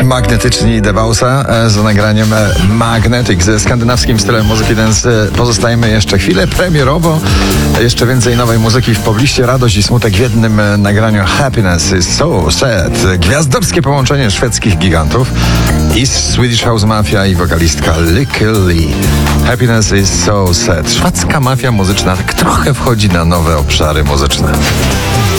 Magnetyczni Debausa z nagraniem Magnetic ze skandynawskim stylem muzyki dance. Pozostajemy jeszcze chwilę premierowo. Jeszcze więcej nowej muzyki w pobliście. Radość i smutek w jednym nagraniu. Happiness is so sad. Gwiazdorskie połączenie szwedzkich gigantów i Swedish House Mafia i wokalistka Lykke Li. Happiness is so sad. Szwedzka mafia muzyczna tak trochę wchodzi na nowe obszary muzyczne.